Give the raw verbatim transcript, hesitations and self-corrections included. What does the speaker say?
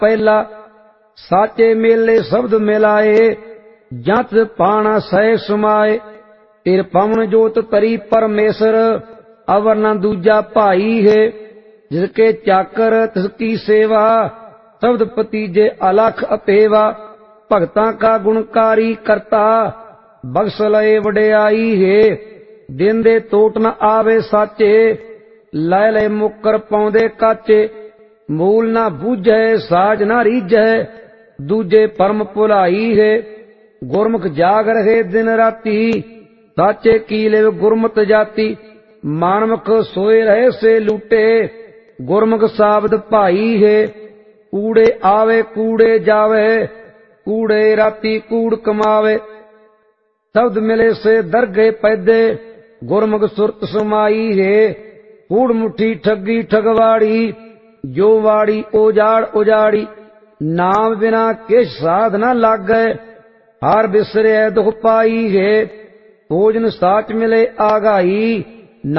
पहला साचे मेले शब्द मिलाए, जंत पाना सह समाए। तिर पवन जोत तरी परमेसर, अवर न दूजा भाई है। जिसके चाकर तिसकी सेवा, शब्द पतीजे अलख अपेवा। भगतां का गुणकारी करता, बख्श लए वडियाई है। दिन दे टोट न आवे साचे, लै ले मुकर पाउंदे काचे। मूल न बूझै साज न रीझै, दूजे परम भुलाई है। गुरमुख जाग रहे दिन राती, साचे की लिव गुरमत जाती। मानमुख सोए रहे से लूटे, गुरमुख साबद भाई है। कूड़े आवे कूड़े जावे, कूड़े राती कूड़ कमावे। शब्द मिले से दरगे पैदे, गुरमुख सुरत समाई है। कूड़ मुठी ठगी ठगवाड़ी, जो वाड़ी उजाड़ उजाड़ी। नाम बिना किश साध न लागै, हर बिसरे दुख पाई है। भोजन साच मिले आगाई,